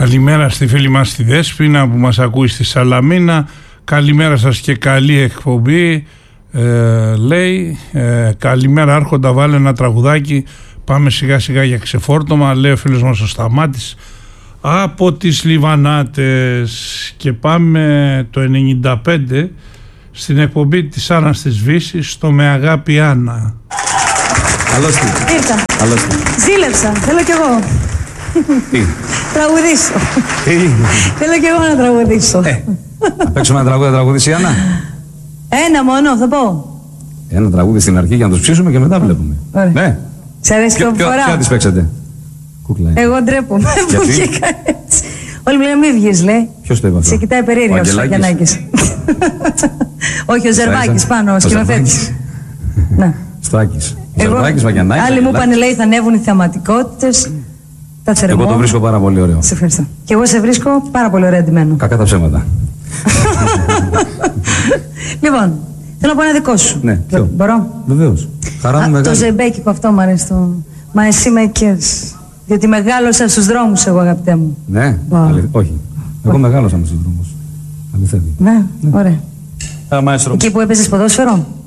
Καλημέρα στη φίλη μας τη Δέσποινα που μας ακούει στη Σαλαμίνα. Καλημέρα σας και καλή εκπομπή. Λέει καλημέρα Άρχοντα, βάλε ένα τραγουδάκι, πάμε σιγά σιγά για ξεφόρτωμα, λέει ο φίλος μας ο Σταμάτης από τις Λιβανάτες. Και πάμε το 95 στην εκπομπή της Άννας της Βύσσης, στο Με Αγάπη Άννα. Καλώς την. Ήρθα. Καλώς την. Ζήλεψα. Θέλω κι εγώ. Τι. Τραγουδήσω. Τι. Θέλω κι εγώ να τραγουδήσω. Να παίξουμε ένα τραγούδι, θα τραγουδήσει η Άννα. Ένα μόνο, θα πω. Ένα τραγούδι στην αρχή για να τους ψήσουμε και μετά βλέπουμε. Ωραία. Ναι. Σ' αρέσει το που φοράω? Ποια της παίξατε? Κούκλα. Εγώ ντρέπομαι που βγήκα έτσι. Όλοι μου λένε μη βγεις, λέει. Ποιος το είπε αυτό? Σε κοιτάει περίεργα ο Γιαννάκης. Όχι, ο Ζερβάκης πάνω, ο σκηνοθέτης. Ναι. Στράκης. Ζερβάκης, Βαγιανάκης. Άλλοι μου είπαν, λέει, θα ανέβουν οι θεματικότητες. Τα θερμό. Εγώ το βρίσκω πάρα πολύ ωραίο. Σε ευχαριστώ. Και εγώ σε βρίσκω πάρα πολύ ωραία ντυμένο. Κακά τα ψέματα. Λοιπόν, θέλω να πω ένα δικό σου. Ναι, ποιο? Μπορώ? Βεβαίως. Χαρά μου μεγάλη. Το ζεμπέκικο αυτό μου αρέσει. Μα εσύ με εκκαίρεσαι. Διότι μεγάλωσα στους δρόμους εγώ, αγαπητέ μου. Ναι, όχι. Εγώ μεγάλωσα με στους δρόμους. Αληθεύει. Ναι, ωραία. Μαέστρο. Εκεί που έπαιζες ποδόσφαιρο.